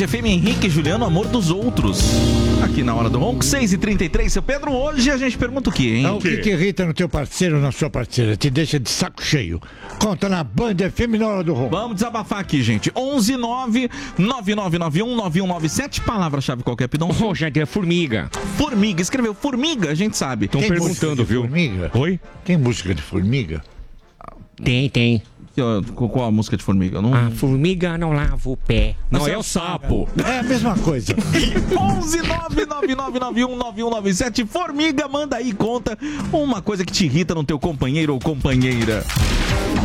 FM, Henrique e Juliano, Amor dos Outros. Aqui na Hora do Ronco, 6h33. Seu Pedro, hoje a gente pergunta o quê, hein? O que irrita no teu parceiro ou na sua parceira? Te deixa de saco cheio. Conta na Band FM na Hora do Ronco. Vamos desabafar aqui, gente. 119-9991-9197. Palavra-chave qualquer, Pidão. Gente, é formiga. Formiga. Escreveu formiga, a gente sabe. Estão perguntando, viu? Formiga? Oi? Tem música de formiga? Tem. Qual a música de formiga? Não... A formiga não lava o pé. Não, é o sapo. É a mesma coisa. 119-9991-9197. Formiga, manda aí, conta uma coisa que te irrita no teu companheiro ou companheira.